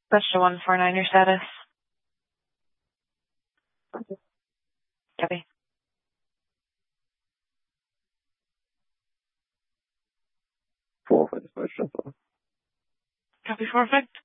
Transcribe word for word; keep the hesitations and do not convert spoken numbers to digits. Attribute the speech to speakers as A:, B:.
A: Question one four nine, your status. Copy.
B: Four for the question.
A: Copy, perfect.